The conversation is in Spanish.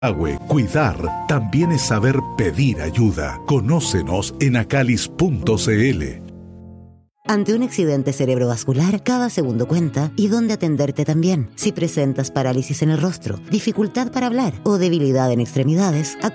Cuidar también es saber pedir ayuda. Conócenos en acalis.cl. Ante un accidente cerebrovascular, cada segundo cuenta y dónde atenderte también. Si presentas parálisis en el rostro, dificultad para hablar o debilidad en extremidades,